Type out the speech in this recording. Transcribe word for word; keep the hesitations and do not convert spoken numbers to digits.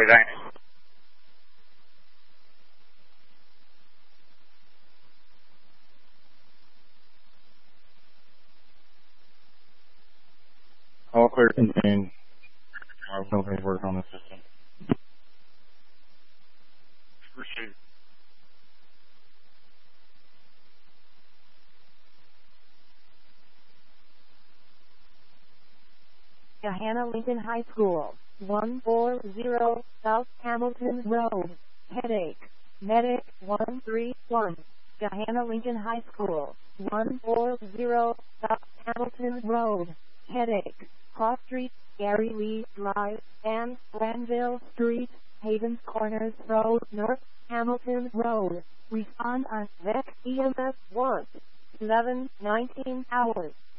zijn. All clear contained. I was hoping to work on the system. Received. Gahanna Lincoln High School, one forty South Hamilton Road, Headache. Medic one three one. Gahanna Lincoln High School, one forty South Hamilton Road, Headache. Cross Street, Gary Lee Drive, and Granville Street, Havens Corners Road, North Hamilton Road. Respond on V E C E M S one, eleven nineteen hours.